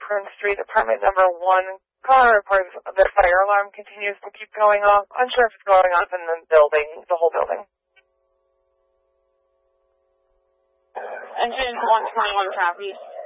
Dufferin Street, apartment number 1. Caller reports the fire alarm continues to keep going off. Unsure if it's going off in the building, the whole building. Engine 121 copy.